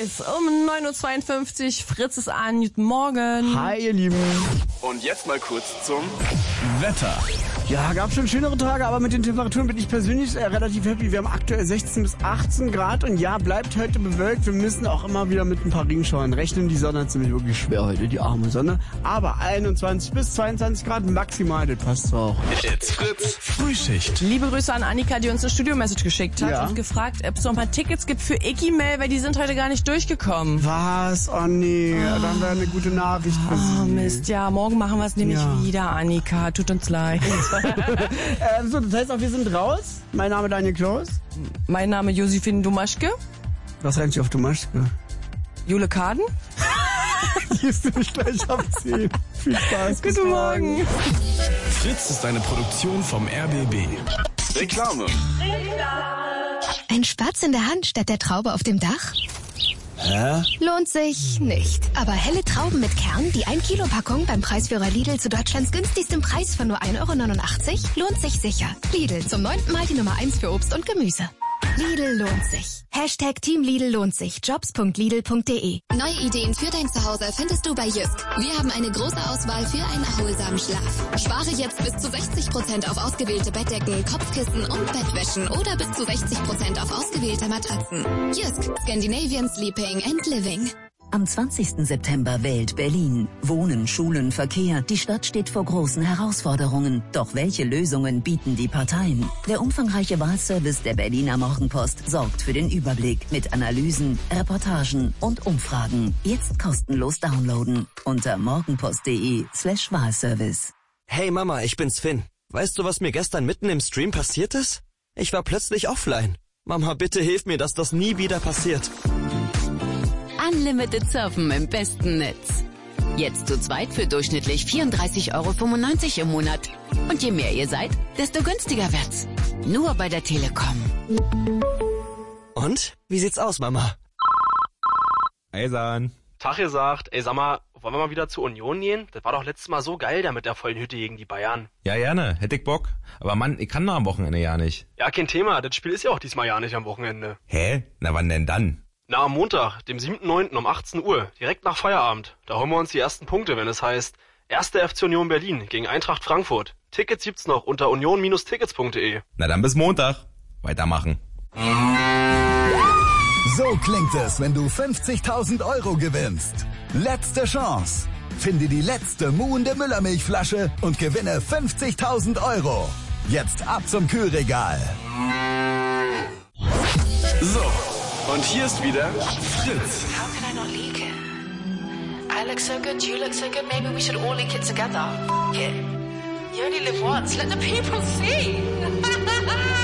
Boys um 9.52 Uhr. Fritz ist an. Guten Morgen. Hi, ihr Lieben. Und jetzt mal kurz zum Wetter. Ja, gab schon schönere Tage, aber mit den Temperaturen bin ich persönlich relativ happy. Wir haben aktuell 16 bis 18 Grad und ja, bleibt heute bewölkt. Wir müssen auch immer wieder mit ein paar Regenschauern rechnen. Die Sonne hat ziemlich wirklich schwer heute, die arme Sonne. Aber 21 bis 22 Grad maximal, das passt auch. It's Fritz Frühschicht. Liebe Grüße an Annika, die uns eine Studio-Message geschickt hat Ja. und gefragt, ob es noch ein paar Tickets gibt für Ikimel, weil die sind heute gar nicht durchgekommen. Was? Oh nee, dann wäre eine gute Nachricht für Sie. Oh Mist, ja, morgen machen wir es nämlich wieder, Annika. Tut uns leid. So, das heißt auch, wir sind raus. Mein Name Daniel Klaus. Mein Name Josephine Dumaschke. Was reimt sich auf Dumaschke? Jule Kaden. Die ist nämlich gleich ab 10. Viel Spaß. bis Guten Morgen. Fritz ist eine Produktion vom RBB. Reklame. Ein Spatz in der Hand statt der Traube auf dem Dach? Hä? Lohnt sich nicht. Aber helle Trauben mit Kern, die 1 Kilo Packung beim Preisführer Lidl zu Deutschlands günstigstem Preis von nur 1,89 € lohnt sich sicher. Lidl, zum 9. Mal die Nummer 1 für Obst und Gemüse. Lidl lohnt sich. Hashtag Team Lidl lohnt sich. Jobs.lidl.de. Neue Ideen für dein Zuhause findest du bei Jysk. Wir haben eine große Auswahl für einen erholsamen Schlaf. Spare jetzt bis zu 60% auf ausgewählte Bettdecken, Kopfkissen und Bettwäschen oder bis zu 60% auf ausgewählte Matratzen. Jysk, Scandinavian Sleeping and Living. Am 20. September wählt Berlin. Wohnen, Schulen, Verkehr. Die Stadt steht vor großen Herausforderungen. Doch welche Lösungen bieten die Parteien? Der umfangreiche Wahlservice der Berliner Morgenpost sorgt für den Überblick mit Analysen, Reportagen und Umfragen. Jetzt kostenlos downloaden unter morgenpost.de/Wahlservice. Hey Mama, ich bin's Finn. Weißt du, was mir gestern mitten im Stream passiert ist? Ich war plötzlich offline. Mama, bitte hilf mir, dass das nie wieder passiert. Unlimited Surfen im besten Netz. Jetzt zu zweit für durchschnittlich 34,95 € im Monat. Und je mehr ihr seid, desto günstiger wird's. Nur bei der Telekom. Und? Wie sieht's aus, Mama? Eisan. Tag gesagt, ey sag mal, wollen wir mal wieder zur Union gehen? Das war doch letztes Mal so geil da mit der vollen Hütte gegen die Bayern. Ja, gerne. Hätte ich Bock. Aber Mann, ich kann doch am Wochenende ja nicht. Ja, kein Thema, das Spiel ist ja auch diesmal ja nicht am Wochenende. Hä? Na wann denn dann? Na, am Montag, dem 7.9. um 18 Uhr, direkt nach Feierabend. Da holen wir uns die ersten Punkte, wenn es heißt 1. FC Union Berlin gegen Eintracht Frankfurt. Tickets gibt's noch unter union-tickets.de. Na dann bis Montag. Weitermachen. So klingt es, wenn du 50.000 € gewinnst. Letzte Chance. Finde die letzte muhende Müllermilchflasche und gewinne 50.000 €. Jetzt ab zum Kühlregal. So, und hier ist wieder Fritz. How can I not leak it? I look so good, you look so good, maybe we should all leak it together. Yeah. You only live once, let the people see.